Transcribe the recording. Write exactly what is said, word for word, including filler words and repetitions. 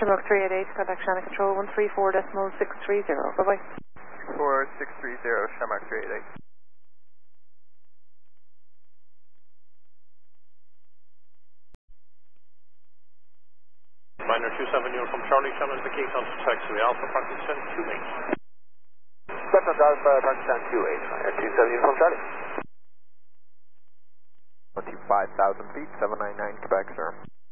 Shamrock three eight eight, contact Shannon Control one three four decimal six three zero. Bye bye. four six three zero, Shamrock three eight eight. Minor two seven Uniform Charlie, Shannon Vicky, contact taxi Alpha, Pakistan two eight. Contact Alpha, Pakistan two eight, Minor two seven Uniform Charlie. twenty-five thousand feet, seven nine nine Quebec, sir.